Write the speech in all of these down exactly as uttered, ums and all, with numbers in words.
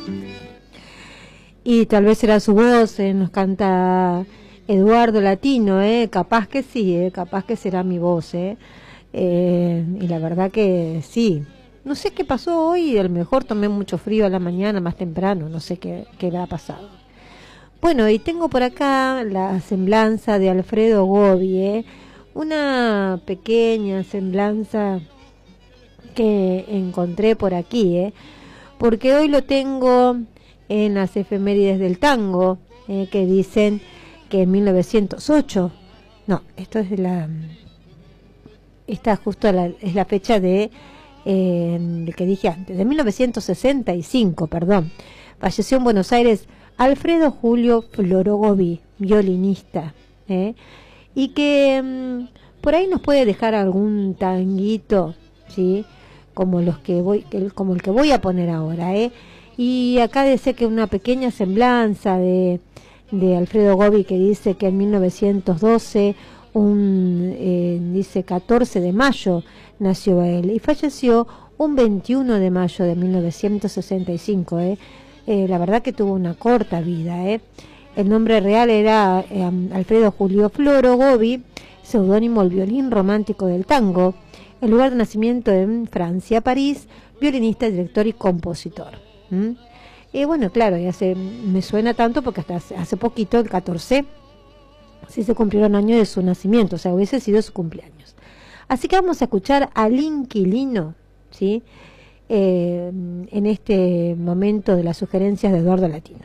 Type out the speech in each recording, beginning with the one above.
Y tal vez será su voz, eh, nos canta Eduardo Latino, eh, capaz que sí, eh, capaz que será mi voz, eh. Eh, y la verdad que sí. No sé qué pasó hoy, a lo mejor tomé mucho frío a la mañana, más temprano, no sé qué, qué le ha pasado. Bueno, y tengo por acá la semblanza de Alfredo Gobi, eh, una pequeña semblanza que encontré por aquí, eh, porque hoy lo tengo en las efemérides del tango, eh, que dicen que en mil novecientos ocho, no, esto es de la, esta justo la, es la fecha de, eh, que dije antes, de mil novecientos sesenta y cinco, perdón, falleció en Buenos Aires Alfredo Julio Floro Gobi, violinista, eh, y que mmm, por ahí nos puede dejar algún tanguito, ¿sí? Como los que voy, como el que voy a poner ahora, ¿eh? Y acá dice que una pequeña semblanza de, de Alfredo Gobi, que dice que en mil novecientos doce, un eh, dice catorce de mayo nació él y falleció un veintiuno de mayo de mil novecientos sesenta y cinco, ¿eh? Eh, la verdad que tuvo una corta vida, ¿eh? El nombre real era eh, Alfredo Julio Floro Gobi, seudónimo el violín romántico del tango. El lugar de nacimiento en Francia, París, violinista, director y compositor. ¿Mm? Y bueno, claro, ya se, me suena tanto porque hasta hace, hace poquito, el catorce, sí se cumplieron años de su nacimiento, o sea, hubiese sido su cumpleaños. Así que vamos a escuchar al inquilino, ¿sí? Eh, en este momento de las sugerencias de Eduardo Latino.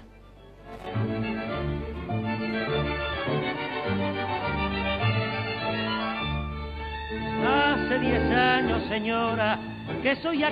Hace diez años, señora, que soy